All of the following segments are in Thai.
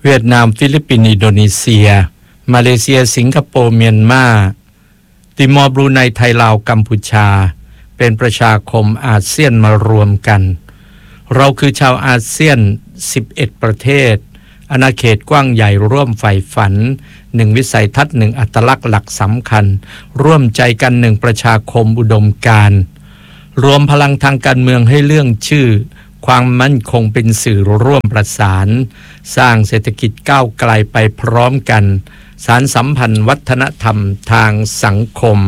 เวียดนามฟิลิปปินส์อินโดนีเซียมาเลเซียสิงคโปร์เมียนมาติมอร์บรูไนไทยลาวกัมพูชาเป็นประชาคมอาเซียนมารวมกันเราคือชาวอาเซียน11ประเทศอาณาเขตกว้างใหญ่ร่วมใฝ่ฝัน1วิสัยทัศน์1อัตลักษณ์หลักสำคัญร่วมใจกัน1ประชาคมอุดมการณ์รวมพลังทางการเมืองให้เรื่องชื่อความมั่นคงเป็นสื่อร่วมประสานสร้างเศรษฐกิจก้าวไกลไปพร้อมกันสารสัมพันธ์วัฒนธรรมทางสังคม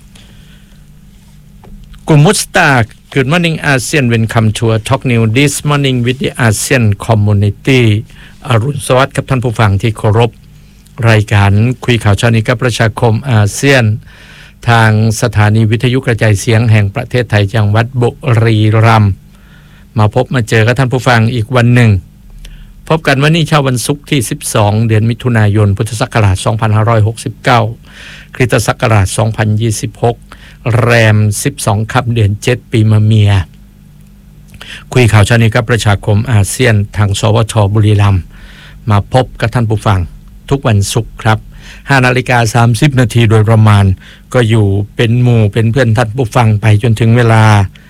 กลุ่มมุสตา Good morning ASEAN Welcome to a Talk News this morning with the ASEAN Community อรุณสวัสดิ์ครับท่านผู้ฟังที่เคารพรายการคุยข่าวเช้านี้กับประชาคมอาเซียนทางสถานีวิทยุกระจายเสียงแห่งประเทศไทยจังหวัดบุรีรัมย์มาพบมาเจอกับท่านผู้ฟังอีกวันหนึ่งพบกันวันนี้เช้าวันศุกร์ที่12เดือนมิถุนายนพุทธศักราช2569คริสตศักราช2026แรม12ค่ำเดือน7ปีมะเมียคุยข่าวเช้านี้กับประชาคมอาเซียนทางสวทบุรีรัมย์มาพบกับท่านผู้ฟังทุกวันศุกร์ครับ 5:30 นาทีโดยประมาณก็อยู่เป็นหมู่เป็นเพื่อนท่านผู้ฟังไปจนถึงเวลา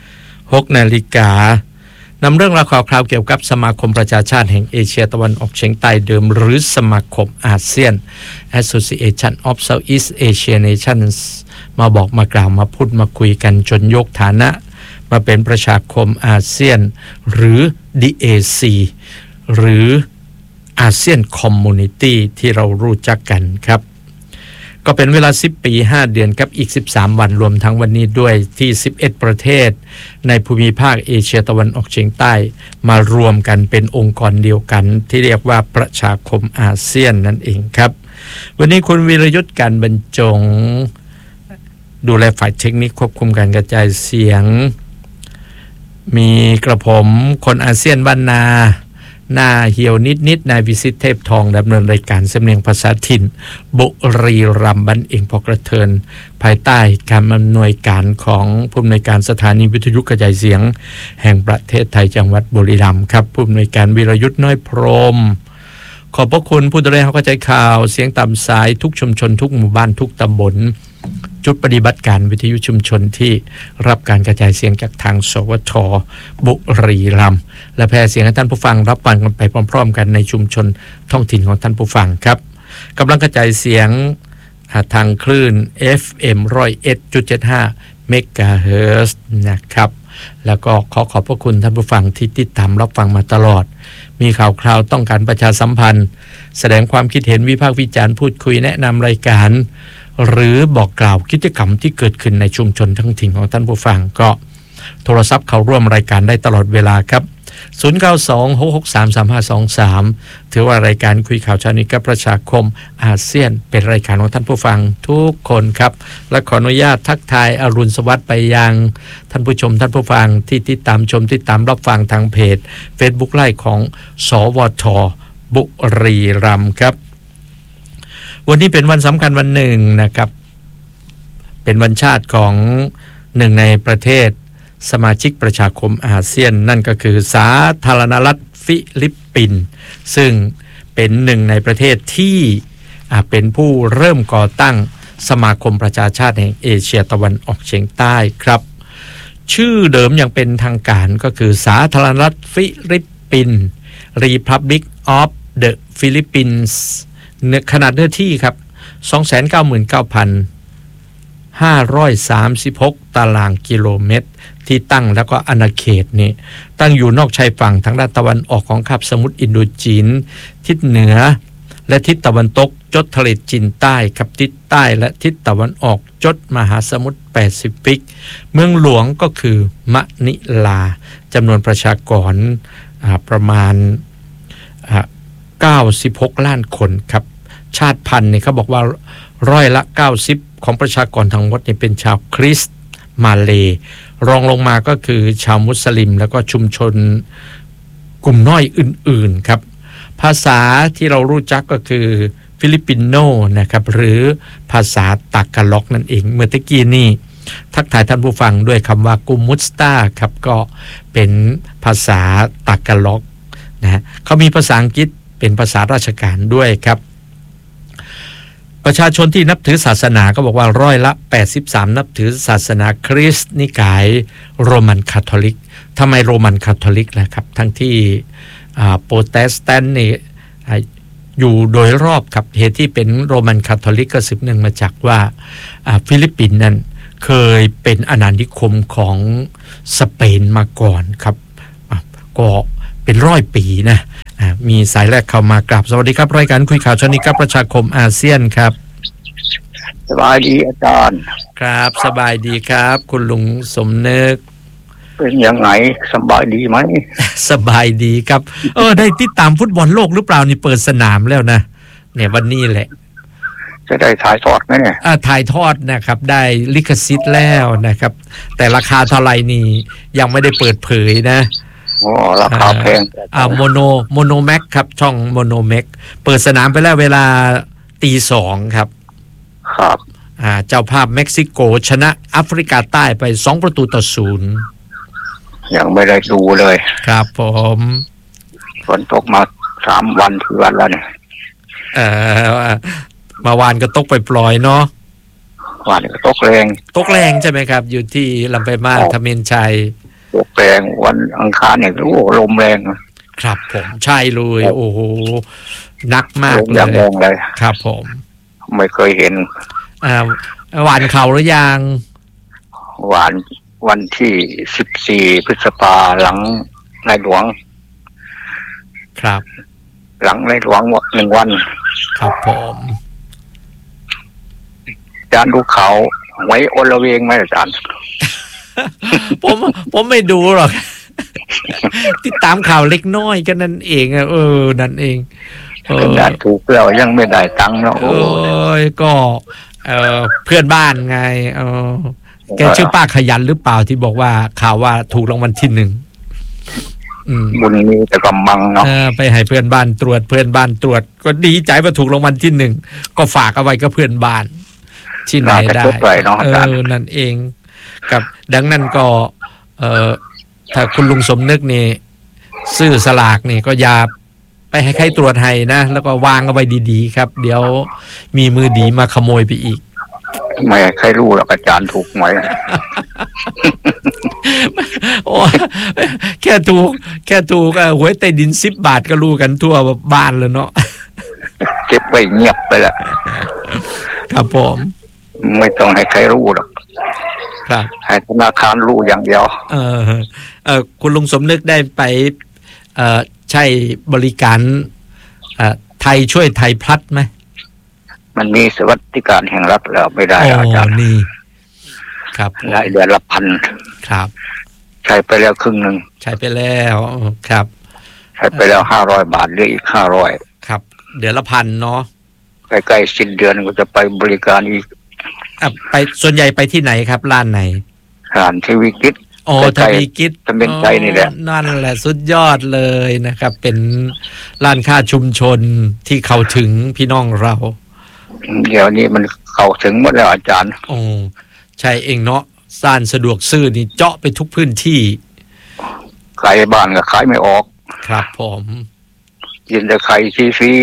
6 นาฬิกานำเรื่องราวข่าวคราวเกี่ยวกับสมาคมประชาชาติแห่งเอเชียตะวันออกเฉียงใต้เดิมหรือสมาคมอาเซียน Association of Southeast Asian Nations มาบอกมากล่าวมาพูดมาคุยกันจนยกฐานะมาเป็นประชาคมอาเซียนหรือ DAC หรืออาเซียนคอมมูนิตี้ที่เรารู้จักกันครับก็เป็นเวลา10ปี5เดือนกับอีก13วันรวมทั้งวันนี้ด้วยที่11ประเทศในภูมิภาคเอเชียตะวันออกเฉียงใต้มารวมกันเป็นองค์กรเดียวกันที่เรียกว่าประชาคมอาเซียนนั่นเองครับวันนี้คุณวีรยุทธการบรรจงดูแลฝ่ายเทคนิคควบคุมการกระจายเสียงมีกระผมคนอาเซียนบ้านนาหน้าเหี่ยวนิดนายวิสิทธิ์เทพทองดำเนินรายการสำเนียงภาษาถิ่นบุรีรัมย์บันเองพอกระเทินภายใต้การอำนวยการของผู้อำนวยการสถานีวิทยุกระจายเสียงแห่งประเทศไทยจังหวัดบุรีรัมย์ครับผู้อำนวยการวีรยุทธ์น้อยพรหมขอบพระคุณผู้ดูแลเข้าใจข่าวเสียงตามสายทุกชุมชนทุกหมู่บ้านทุกตำบลจุดปฏิบัติการวิทยุชุมชนที่รับการกระจายเสียงจากทางสวทบุรีรัมย์และแพร่เสียงให้ท่านผู้ฟังรับฟังกันไปพร้อมๆกันในชุมชนท้องถิ่นของท่านผู้ฟังครับกำลังกระจายเสียงทางคลื่น FM 101.75 เมกะเฮิรตซ์นะครับแล้วก็ขอบพระคุณท่านผู้ฟังที่ติดตามรับฟังมาตลอดมีข่าวคราวต้องการประชาสัมพันธ์แสดงความคิดเห็นวิพากษ์วิจารณ์พูดคุยแนะนำรายการหรือบอกกล่าวกิจกรรมที่เกิดขึ้นในชุมชนท้องถิ่นของท่านผู้ฟังก็โทรศัพท์เข้าร่วมรายการได้ตลอดเวลาครับ0926633523ถือว่ารายการคุยข่าวเช้านี้กับประชาคมอาเซียนเป็นรายการของท่านผู้ฟังทุกคนครับและขออนุญาตทักทายอรุณสวัสดิ์ไปยังท่านผู้ชมท่านผู้ฟังที่ติดตามชมติดตามรับฟังทางเพจ Facebook ไลฟ์ของสวทบุรีรัมย์ครับวันนี้เป็นวันสำคัญวันหนึ่งนะครับเป็นวันชาติของหนึ่งในประเทศสมาชิกประชาคมอาเซียนนั่นก็คือสาธารณรัฐฟิลิปปินส์ซึ่งเป็นหนึ่งในประเทศที่เป็นผู้เริ่มก่อตั้งสมาคมประชาชาติแห่งเอเชียตะวันออกเฉียงใต้ครับชื่อเดิมอย่างเป็นทางการก็คือสาธารณรัฐฟิลิปปินส์ Republic of the Philippines ขนาดเนื้อที่ครับ 299,536 ตารางกิโลเมตรที่ตั้งแล้วก็อาณาเขตนี้ตั้งอยู่นอกชายฝั่งทางด้านตะวันออกของคาบสมุทรอินโดจีนทิศเหนือและทิศตะวันตกจดทะเลจีนใต้กับทิศใต้และทิศตะวันออกจดมหาสมุทรแปซิฟิกเมืองหลวงก็คือมะนิลาจำนวนประชากรประมาณ96 ล้านคนครับชาติพันธุ์เนี่ยเขาบอกว่าร้อยละ90ของประชากรทั้งหมดเนี่ยเป็นชาวคริสต์มาเลย์รองลงมาก็คือชาวมุสลิมแล้วก็ชุมชนกลุ่มน้อยอื่นๆครับภาษาที่เรารู้จักก็คือฟิลิปปิโนนะครับหรือภาษาตากาล็อกนั่นเองเมื่อตะกี้นี่ทักทายท่านผู้ฟังด้วยคำว่ากุมุสตาครับก็เป็นภาษาตากาล็อกนะเขามีภาษาอังกฤษเป็นภาษาราชการด้วยครับประชาชนที่นับถือศาสนาก็บอกว่าร้อยละ83นับถือศาสนาคริสต์นิกายโรมันคาทอลิกทำไมโรมันคาทอลิกล่ะครับทั้งที่โปรเตสแตนต์นี่อยู่โดยรอบครับเหตุที่เป็นโรมันคาทอลิกก็สืบเนื่องมาจากว่าฟิลิปปินส์นั้นเคยเป็นอาณานิคมของสเปนมาก่อนครับก็เป็น100 ปีนะมีสายแรกเข้ามากราบสวัสดีครับรายการคุยข่าวชนิดกับประชาคมอาเซียนครับสบายดีอาจารย์ครับสบายดีครับคุณลุงสมนึกเป็นยังไงสบายดีไหมสบายดีครับได้ติดตามฟุตบอลโลกหรือเปล่านี่เปิดสนามแล้วนะเนี่ยวันนี้แหละจะได้ถ่ายทอดไหมเนี่ยถ่ายทอดนะครับได้ลิขสิทธิ์แล้วนะครับแต่ราคาเท่าไหร่นี่ยังไม่ได้เปิดเผยนะราคาแพงโมโนแม็กครับช่องโมโนแม็กเปิดสนามไปแล้วเวลา 2:00 ครับครับเจ้าภาพเม็กซิโกชนะแอฟริกาใต้ไป2-0 ยังไม่ได้ดูเลยครับผมฝนตกมา3 วันเทือนแล้วเนี่ยเมื่อวานก็ตกไปปล่อยเนาะวันก็ตกแรงใช่ไหมครับอยู่ที่ลำปางทมิฬชัยตกแรงวันอังคารเนี่ยลมแรงครับผมใช่เลยโอ้โหนักมากเลยครับผมไม่เคยเห็นหวานเข่าหรือยังหวานวันที่14 พฤษภาหลังในหลวงครับหลังในหลวง1 วันครับผมอาจารย์ดูเขาไว้อลเวงไหมอาจารย์ผมไม่ดูหรอกติดตามข่าวเล็กน้อยกันนั่นเองนั่นเองได้ถูกแล้วยังไม่ได้ตังค์เนาะก็เพื่อนบ้านไงแกชื่อป้าขยันหรือเปล่าที่บอกว่าข่าวว่าถูกรางวัลที่1 บุญนี้แต่กำบังเนาะไปให้เพื่อนบ้านตรวจก็ดีใจว่าถูกรางวัลที่1ก็ฝากเอาไว้กับเพื่อนบ้านที่ไหนได้นั่นเองกับดังนั้นก็ถ้าคุณลุงสมนึกนี่ซื้อสลากนี่ก็อย่าไปให้ใครตรวจให้นะแล้วก็วางเอาไว้ดีๆครับเดี๋ยวมีมือดีมาขโมยไปอีกไม่ใครรู้หรอกอาจารย์ถูกไหมโอ้แค่ถูกหวยใต้ดิน10 บาทก็รู้กันทั่วบ้านแล้วเนาะเก็บไว้เงียบไปแล้วครับผมไม่ต้องให้ใครรู้หรอกครับให้ธนาคารรู้อย่างเดียวคุณลุงสมนึกได้ไปใช้บริการไทยช่วยไทยพลัดไหมมันมีสวัสดิการแห่งรัฐแล้วไม่ได้อาจารย์นี่ครับได้เดือนละ1,000 ครับใช้ไปแล้วครึ่งนึงใช้ไปแล้วครับใช้ไปแล้ว500 บาทเหลืออีก500 ครับเดือนละ 1,000เนาะใกล้ๆสิ้นเดือนก็จะไปบริการอีกไปส่วนใหญ่ไปที่ไหนครับร้านไหนร้านทีวีกิจทวีกิจเป็นใจนี่แหละนั่นแหละสุดยอดเลยนะครับเป็นร้านค้าชุมชนที่เข้าถึงพี่น้องเราเดี๋ยวนี้มันเข้าถึงหมดแล้วอาจารย์ใช่เองเนาะร้านสะดวกซื้อนี่เจาะไปทุกพื้นที่ขายบ้านก็ขายไม่ออกครับผมกินแต่ไข่ฟรี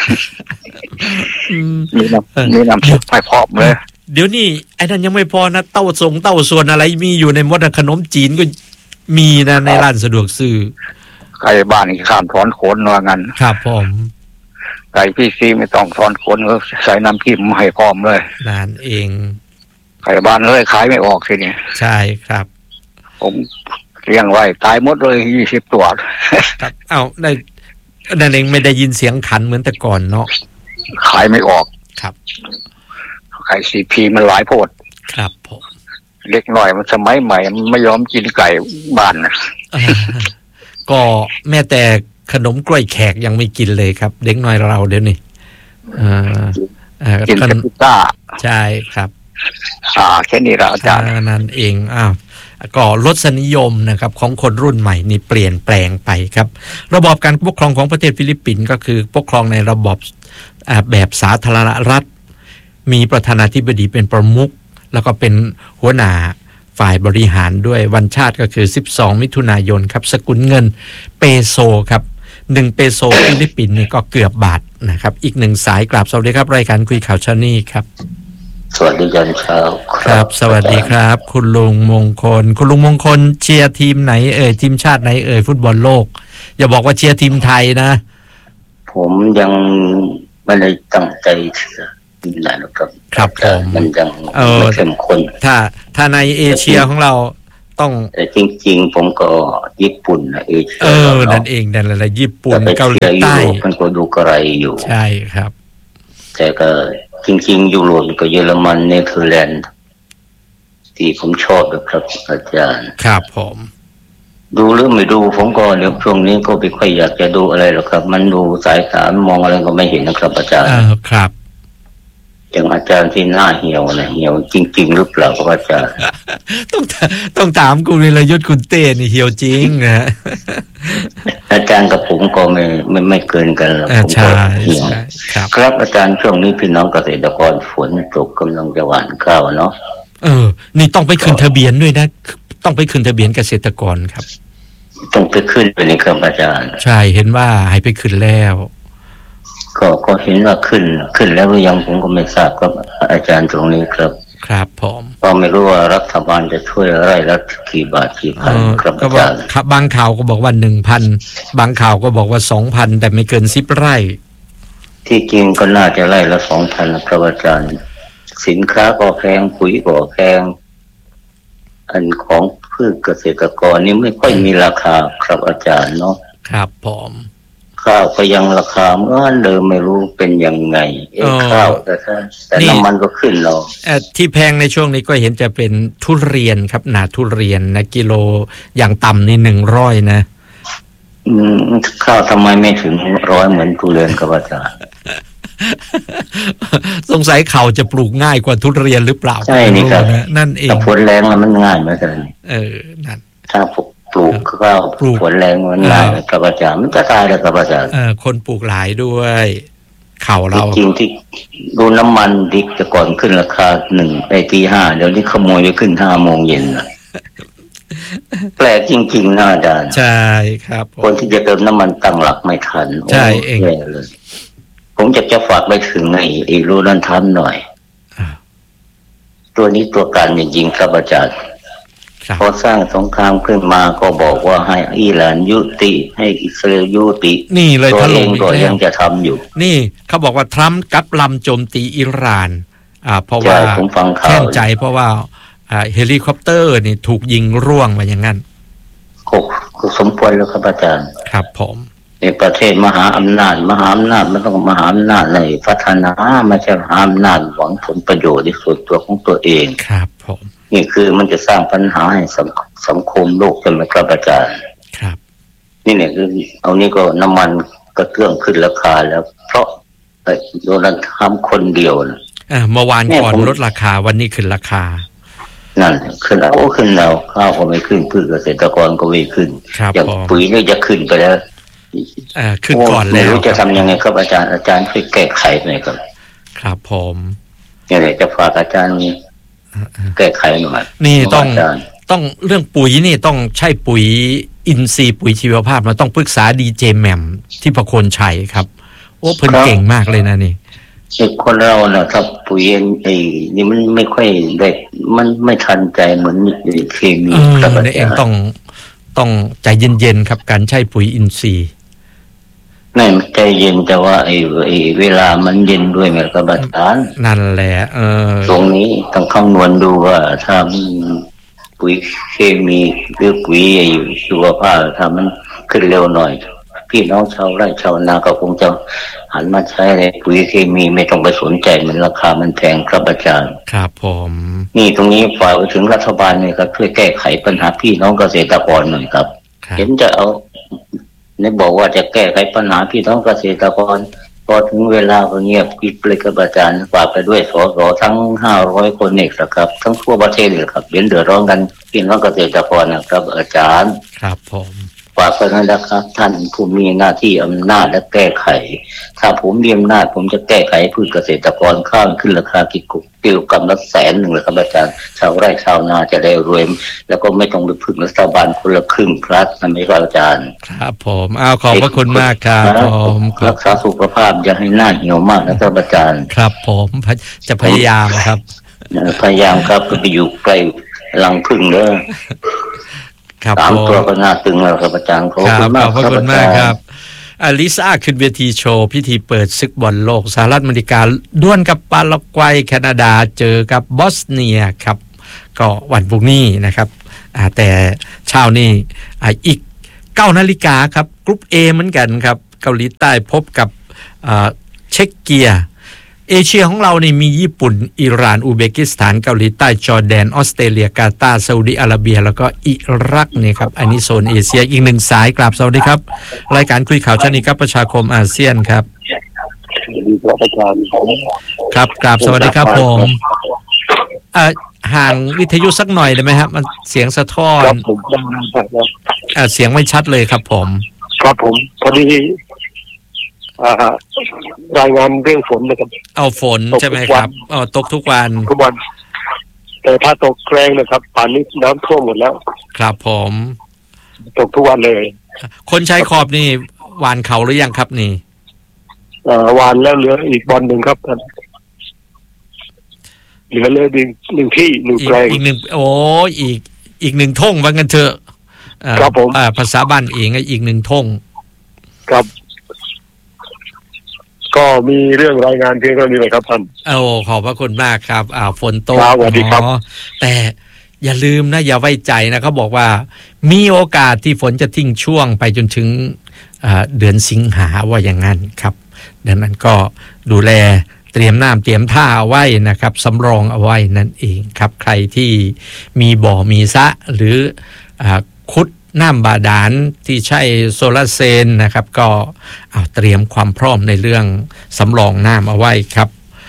ๆมีน้ำซุปให้พร้อมเลยเดี๋ยวนี้ไอ้นั่นยังไม่พอนะเต้าส่วนอะไรมีอยู่ในหมดขนมจีนก็มีนะในร้านสะดวกซื้อไก่บ้านนี่ข้ามถอนขนว่างั้นครับผมไก่พี่ซีไม่ต้องถอนขนก็ใส่น้ำจิ้มให้พร้อมเลยนั่นเองไก่บ้านเลยขายไม่ออกทีนี้ใช่ครับผมเลี้ยงไว้ตายหมดเลย20 ตัวครับได้นั่นเองไม่ได้ยินเสียงขันเหมือนแต่ก่อนเนาะขายไม่ออกครับไก่CPมันหลายโพดครับผมเล็กหน่อยมันสมัยใหม่มันไม่ยอมกินไก่บ้านนะก็แม้แต่ขนมกล้วยแขกยังไม่กินเลยครับเด็กน้อยเราเดี๋ยวนี้กินแต่พิซซ่าใช่ครับแค่นี้ละอาจารย์นั่นเองก็รสนิยมนะครับของคนรุ่นใหม่นี่เปลี่ยนแปลงไปครับระบอบการปกครองของประเทศฟิลิปปินส์ก็คือปกครองในระบอบแบบสาธารณรัฐมีประธานาธิบดีเป็นประมุขแล้วก็เป็นหัวหน้าฝ่ายบริหารด้วยวันชาติก็คือ12 มิถุนายนครับสกุลเงินเปโซครับ 1 เปโซฟิลิปปินส์นี่ก็เกือบบาทนะครับอีก1สายกราบสวัสดีครับรายการคุยข่าวเช้านี้ครับสวัสดียันเช้าครับสวัสดีครับคุณลุงมงคลเชียร์ทีมไหนทีมชาติไหนฟุตบอลโลกอย่าบอกว่าเชียร์ทีมไทยนะผมยังไม่ได้ตั้งใจเชียร์ทีมไหนหรอกครับผมมันยังไม่เข้มข้นถ้าในเอเชียของเราต้องแต่จริงๆผมก็ญี่ปุ่นนะเอเชียนั่นเองนั่นแหละญี่ปุ่นเกาหลีใต้มันก็ดูกระไรอยู่ใช่ครับแต่ก็จริงๆยุโรปก็เยอรมันเนเธอร์แลนด์ที่ผมชอบนะครับอาจารย์ครับผมดูหรือไม่ดูผมก็เดี๋ยวช่วงนี้ก็ไม่ค่อยอยากจะดูอะไรหรอกครับมันดูสายตามองอะไรก็ไม่เห็นนะครับอาจารย์ครับอย่างอาจารย์ที่หน้าเหี่ยวนะเหี่ยวจริงๆหรือเปล่าครับอาจารย์ต้องถามคุณวีรยุทธ์คุณเต้นี่เหี่ยวจริงนะอาจารย์กับผมก็ไม่เกินกันหรอกผมก็เหี่ยวครับอาจารย์ช่วงนี้พี่น้องเกษตรกรฝนตกกำลังจะหว่านข้าวเนาะนี่ต้องไปขึ้นทะเบียนด้วยนะต้องไปขึ้นทะเบียนเกษตรกรครับต้องไปขึ้นไปในครับอาจารย์ใช่เห็นว่าให้ไปขึ้นแล้วก็เห็นว่าขึ้นแล้วหรือยังผมก็ไม่ทราบครับอาจารย์ตรงนี้ครับครับผมก็ไม่รู้ว่ารัฐบาลจะช่วยอะไรรัฐกี่บาทกี่พันครับอาจารย์ครับบางข่าวก็บอกว่า 1,000 บางข่าวก็บอกว่า 2,000 แต่ไม่เกิน10 ไร่ที่จริงก็น่าจะไร่ละ 2,000 นะครับอาจารย์สินค้าก็แพงปุ๋ยก็แพงอันของพืชเกษตรกรนี่ไม่ค่อยมีราคาครับอาจารย์เนาะครับผมข้าวก็ยังราคาเหมือนเดิมไม่รู้เป็นยังไงข้าวแต่น้ำมันก็ขึ้นเนาะที่แพงในช่วงนี้ก็เห็นจะเป็นทุเรียนครับหนาทุเรียนนะกิโลอย่างต่ำนี่100นะข้าวทำไมไม่ถึง100เหมือนทุเรียนครับอาจารย์สงสัยเขาจะปลูกง่ายกว่าทุเรียนหรือเปล่าใช่นี่ครับนั่นเองแต่ฝนแรงแล้วมันง่ายไหมกันนั่นถ้าปลูกข้าวฝนแรงมันง่ายกับอาจารย์มันจะตายเลยกับอาจารย์คนปลูกหลายด้วยเขาเราจริงที่ดูน้ำมันดิบแต่ก่อนขึ้นราคา1 ตี 5เดี๋ยวนี้ขโมยไปขึ้น5 โมงเย็นแปลกจริงๆนะอาจารย์ใช่ครับคนที่จะเติมน้ำมันตั้งหลักไม่ทันใช่เองเลยผมจะฝากไปถึงไอ้รูนันทันหน่อยตัวนี้ตัวการจริงๆครับอาจารย์พอสร้างสงครามขึ้นมาก็บอกว่าให้อิหร่านยุติให้อิสราเอลยุตินี่เลยถล่มก็ยังจะทำอยู่นี่เขาบอกว่าทรัมป์กับลำโจมตีอิหร่านเพราะว่าแค้นใจเพราะว่าเฮลิคอปเตอร์นี่ถูกยิงร่วงมาอย่างนั้นก็สมควรแล้วครับอาจารย์ครับผมในประเทศมหาอำนาจมันต้องมหาอำนาจในพัฒนาไม่ใช่มหาอำนาจหวังผลประโยชน์ในส่วนตัวของตัวเองครับผมนี่คือมันจะสร้างปัญหาให้สังคมโลกจะไม่กระจายครับนี่เนี่ยคือเอานี่ก็น้ำมันกระเตื้องขึ้นราคาแล้วเพราะโดนัลด์ทรัมป์คนเดียวนะเมื่อวานก่อนลดราคาวันนี้ขึ้นราคานั่นขึ้นแล้วข้าวก็ไม่ขึ้นพืชเกษตรกรก็ไม่ขึ้นอย่างปุ๋ยนี่จะขึ้นไปแล้วขึ้นก่อนแล้วไม่รู้จะทำยังไงครับอาจารย์ช่วยแก้ไขหน่อยครับครับผมเนี่ยจะฝากอาจารย์แก้ไขหน่อยนี่ต้องเรื่องปุ๋ยนี่ต้องใช้ปุ๋ยอินทรีย์ปุ๋ยชีวภาพเราต้องปรึกษาดีเจแหม่มที่ประโคนชัยครับโอ้เพิ่นเก่งมากเลยนะนี่คนเราน่ะครับปุ๋ยนี่มันไม่ค่อยได้มันไม่ทันใจเหมือนเคมีครับนี่เองต้องใจเย็นๆครับการใช้ปุ๋ยอินทรีย์ไม่ใจเย็นแต่ว่าเวลามันเย็นด้วยไงครับอาจารย์นั่นแหละตรงนี้ต้องคำนวณดูว่าถ้าปุ๋ยเคมีหรือปุ๋ยชีวภาพถ้ามันขึ้นเร็วหน่อยพี่น้องชาวไร่ชาวนาก็คงจะหันมาใช้ในปุ๋ยเคมีไม่ต้องไปสนใจมันราคามันแพงครับอาจารย์ครับผมนี่ตรงนี้ฝากไปถึงรัฐบาลเลยครับช่วยแก้ไขปัญหาพี่น้องเกษตรกรหน่อยครับเห็นจะเอาในบอกว่าจะแก้ไขปัญหาพี่น้องเกษตรกรพอถึงเวลาก็เงียบปิดเลยครับอาจารย์ฝากไปด้วยสสทั้ง500 คนเอกครับทั้งทั่วประเทศเลยครับเดือดร้อนกันพี่น้องเกษตรกรนะครับอาจารย์ครับผมพฝากไว้นะครับท่านผู้มีหน้าที่อำนาจและแก้ไขถ้าผมมีอำนาจผมจะแก้ไขพืชเกษตรกรข้าวขึ้นราคากิโลกรัมละ100,000เลยครับอาจารย์ชาวไร่ชาวนาจะได้รวยแล้วก็ไม่ต้องไปพึ่งรัฐบาลคนละครึ่งครับนั่นไม่ใช่อาจารย์ครับผมขอบพระคุณมากครับผมรักษาสุขภาพอย่าให้หน้าเหี่ยวมากนะครับอาจารย์ครับผมจะพยายามครับพยายามครับไปอยู่ใกล้รังผึ้งเลย3 ตัวก็น่าตึงแล้วครับอาจารย์ขอบคุณมากครับลิซ่าขึ้นเวทีโชว์พิธีเปิดศึกบอลโลกสหรัฐอเมริกาดวลกับปารากวัยแคนาดาเจอกับบอสเนียครับก็วันพรุ่งนี้นะครับแต่เช้านี้อีก 9 นาฬิกาครับกรุ๊ป A เหมือนกันครับเกาหลีใต้พบกับเช็กเกียเอเชียของเรานี่มีญี่ปุ่นอิหร่านอุซเบกิสถานเกาหลีใต้จอร์แดนออสเตรเลียกาตาร์ซาอุดิอาระเบียแล้วก็อิรักนี่ครับอันนี้โซนเอเชียอีก1สายกราบสวัสดีครับรายการคุยข่าวเช้านี้ครับประชาคมอาเซียนครับครับกราบสวัสดีครับผมห่างวิทยุสักหน่อยได้ไหมครับมันเสียงสะท้อนเสียงไม่ชัดเลยครับผมครับผมพอดีรายงานเรื่องฝนนะครับเอาฝนใช่ไหมครับตกทุกวันแต่ถ้าตกแรงนะครับป่านนี้น้ำท่วมหมดแล้วครับผมตกทุกวันเลยคนใช้ขอบนี่หวานเขาหรือยังครับนี่หวานแล้วเหลืออีกบอลหนึ่งครับเหลือเลย1ที่1แปลงอีก1อีก1ท่งว่างั้นเถอะครับผมภาษาบ้านเองอีก1ท่งครับก็มีเรื่องรายงานเพียงเท่านี้เลยครับท่านขอบพระคุณมากครับฝนตกสวัสดีครับแต่อย่าลืมนะอย่าไว้ใจนะเขาบอกว่ามีโอกาสที่ฝนจะทิ้งช่วงไปจนถึงเดือนสิงหาว่าอย่างนั้นครับดังนั้นก็ดูแลเตรียมน้ำเตรียมท่าเอาไว้นะครับสำรองเอาไว้นั่นเองครับใครที่มีบ่อมีสระหรือขุดน้ำบาดาลที่ใช้โซลาร์เซลล์นะครับก็เตรียมความพร้อมในเรื่องสำรองน้ำเอาไว้ครับ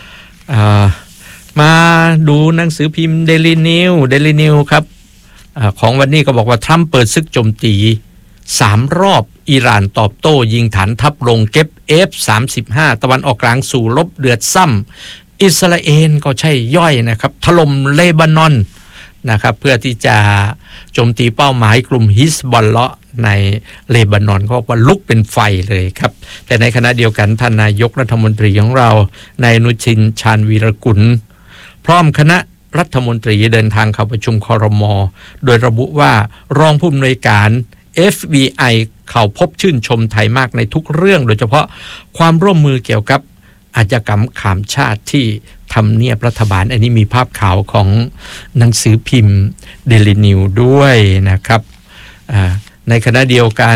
มาดูหนังสือพิมพ์ Daily News ครับของวันนี้ก็บอกว่าทรัมป์เปิดศึกโจมตี3 รอบอิหร่านตอบโต้ยิงฐานทัพลงเก็บ F-35 ตะวันออกกลางสู่รบเดือดซ้ำอิสราเอลก็ใช่ย่อยนะครับถล่มเลบานอนนะครับเพื่อที่จะโจมตีเป้าหมายกลุ่มฮิซบอลเลาะห์ในเลบานอนก็ว่าลุกเป็นไฟเลยครับแต่ในขณะเดียวกันท่านนายกรัฐมนตรีของเรานายอนุทินชาญวีรกุลพร้อมคณะรัฐมนตรีเดินทางเข้าประชุมครม.โดยระบุว่ารองผู้อำนวยการ FBI เขาพบชื่นชมไทยมากในทุกเรื่องโดยเฉพาะความร่วมมือเกี่ยวกับอาชญากรรมข้ามชาติที่ทำเนียบรัฐบาลอันนี้มีภาพข่าวของหนังสือพิมพ์ Daily News ด้วยนะครับในขณะเดียวกัน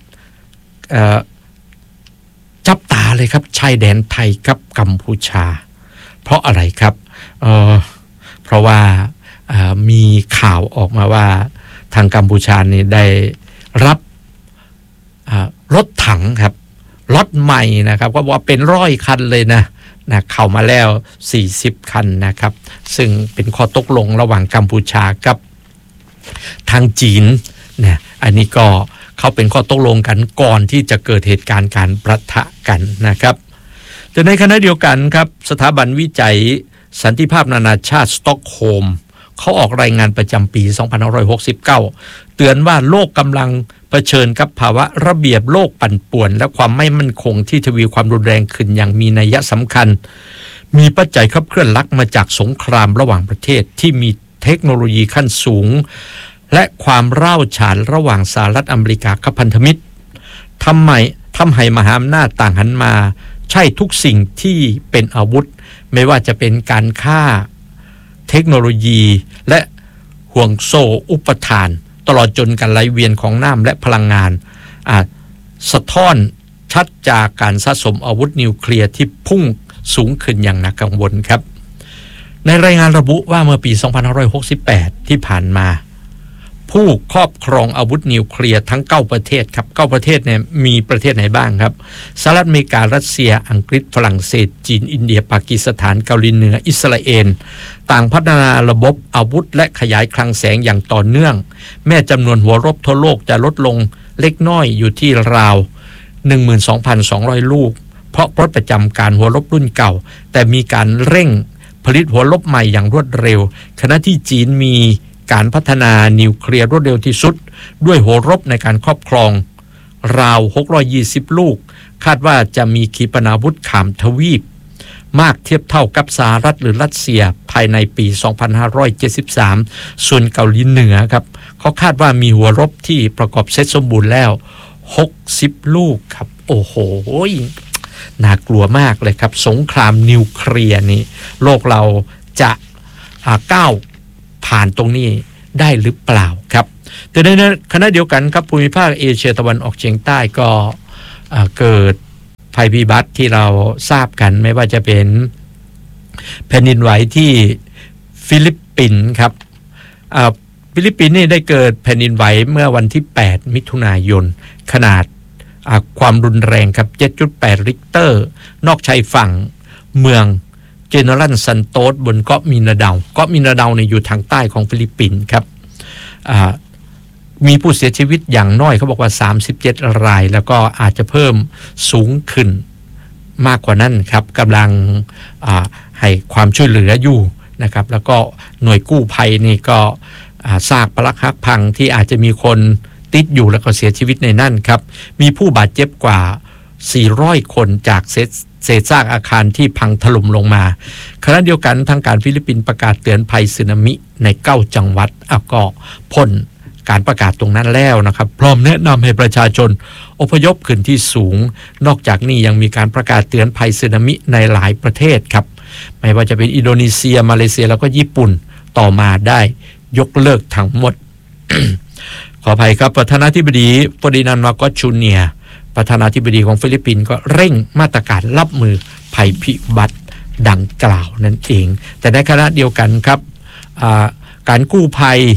จับตาเลยครับชายแดนไทยกับกัมพูชาเพราะอะไรครับเพราะว่ามีข่าวออกมาว่าทางกัมพูชานี่ได้รับรถถังครับรถใหม่นะครับก็ว่าเป็น100 คันเลยนะเข้ามาแล้ว40 คันนะครับซึ่งเป็นข้อตกลงระหว่างกัมพูชากับทางจีนเนี่ยอันนี้ก็เขาเป็นข้อตกลงกันก่อนที่จะเกิดเหตุการณ์การปะทะกันนะครับแต่ในขณะเดียวกันครับสถาบันวิจัยสันติภาพนานาชาติสต็อกโฮล์มเขาออกรายงานประจำปี2569เตือนว่าโลกกำลังเผชิญกับภาวะระเบียบโลกปั่นป่วนและความไม่มั่นคงที่ทวีความรุนแรงขึ้นอย่างมีนัยสำคัญมีปัจจัยขับเคลื่อนหลักมาจากสงครามระหว่างประเทศที่มีเทคโนโลยีขั้นสูงและความร้าวฉานระหว่างสหรัฐอเมริกากับพันธมิตรทำให้มหาอำนาจต่างหันมาใช้ทุกสิ่งที่เป็นอาวุธไม่ว่าจะเป็นการฆ่าเทคโนโลยีและห่วงโซ่อุปทานตลอดจนการไหลเวียนของน้ำและพลังงานสะท้อนชัดจากการสะสมอาวุธนิวเคลียร์ที่พุ่งสูงขึ้นอย่างน่ากังวลครับในรายงานระบุว่าเมื่อปี2568ที่ผ่านมาผู้ครอบครองอาวุธนิวเคลียร์ทั้ง9ประเทศครับ9ประเทศเนี่ยมีประเทศไหนบ้างครับสหรัฐอเมริการัสเซียอังกฤษฝรั่งเศสจีนอินเดียปากีสถานเกาหลีเหนืออิสราเอลต่างพัฒนาระบบอาวุธและขยายคลังแสงอย่างต่อเนื่องแม้จำนวนหัวรบทั่วโลกจะลดลงเล็กน้อยอยู่ที่ราว 12,200 ลูกเพราะปลดประจำการหัวรบรุ่นเก่าแต่มีการเร่งผลิตหัวรบใหม่อย่างรวดเร็วขณะที่จีนมีการพัฒนานิวเคลียร์รวดเร็วที่สุดด้วยหัวรบในการครอบครองราว620ลูกคาดว่าจะมีขีปนาวุธข้ามทวีปมากเทียบเท่ากับสหรัฐหรือรัสเซียภายในปี 2573 ส่วนเกาหลีเหนือครับเขาคาดว่ามีหัวรบที่ประกอบเสร็จสมบูรณ์แล้ว60ลูกครับโอ้โหน่ากลัวมากเลยครับสงครามนิวเคลียร์นี้โลกเราจะก้าวผ่านตรงนี้ได้หรือเปล่าครับแต่ในขณะเดียวกันครับภูมิภาคเอเชียตะวันออกเฉียงใต้ก็เกิดภัยพิบัติที่เราทราบกันไม่ว่าจะเป็นแผ่นดินไหวที่ฟิลิปปินส์ครับฟิลิปปินส์นี่ได้เกิดแผ่นดินไหวเมื่อวันที่8มิถุนายนขนาดความรุนแรงครับ 7.8 ริกเตอร์นอกชายฝั่งเมืองเจเนอรัลซันโตสบนเกาะมินาดาวเกาะมินาดาวเนี่ยอยู่ทางใต้ของฟิลิปปินส์ครับมีผู้เสียชีวิตอย่างน้อยเขาบอกว่า37รายแล้วก็อาจจะเพิ่มสูงขึ้นมากกว่านั้นครับกำลังให้ความช่วยเหลืออยู่นะครับแล้วก็หน่วยกู้ภัยนี่ก็ซากปรักหักพังที่อาจจะมีคนติดอยู่แล้วก็เสียชีวิตในนั่นครับมีผู้บาดเจ็บกว่า400คนจากเศษซากอาคารที่พังถล่มลงมาขณะเดียวกันทางการฟิลิปปินส์ประกาศเตือนภัยสึนามิใน9จังหวัดก็พ้นการประกาศตรงนั้นแล้วนะครับพร้อมแนะนำให้ประชาชนอพยพขึ้นที่สูงนอกจากนี้ยังมีการประกาศเตือนภัยสึนามิในหลายประเทศครับไม่ว่าจะเป็นอินโดนีเซียมาเลเซียแล้วก็ญี่ปุ่นต่อมาได้ยกเลิกทั้งหมด ขออภัยครับประธานาธิบดีเฟอร์ดินานด์ มาร์โกส จูเนียร์ประธานาธิบดีของฟิลิปปินส์ก็เร่งมาตรการรับมือภัยพิบัติดังกล่าวนั่นเองแต่ในขณะเดียวกันครับการกู้ภัย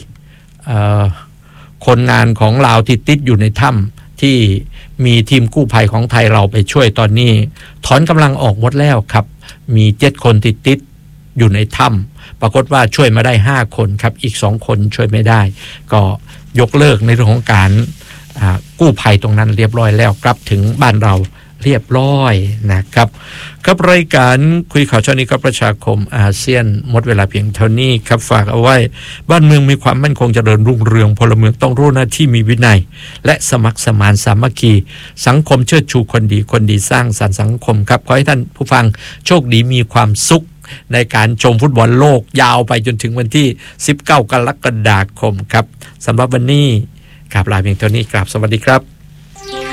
คนงานของลาวที่ติดอยู่ในถ้ำที่มีทีมกู้ภัยของไทยเราไปช่วยตอนนี้ถอนกำลังออกหมดแล้วครับมี7คนติดอยู่ในถ้ำปรากฏว่าช่วยมาได้5คนครับอีก2คนช่วยไม่ได้ก็ยกเลิกในเรื่องของการกู้ภัยตรงนั้นเรียบร้อยแล้วกลับถึงบ้านเราเรียบร้อยนะครับกับรายการคุยข่าวเช้านี้กับประชาคมอาเซียนหมดเวลาเพียงเท่านี้ครับฝากเอาไว้บ้านเมืองมีความมั่นคงเจริญรุ่งเรืองพลเมืองต้องรู้หน้าที่มีวินัยและสมัครสมานสามัคคีสังคมเชิดชูคนดีสร้างสรรค์สังคมครับขอให้ท่านผู้ฟังโชคดีมีความสุขในการชมฟุตบอลโลกยาวไปจนถึงวันที่19กรกฎาคมครับสำหรับวันนี้กราบลาเพียงเท่านี้กราบสวัสดีครับ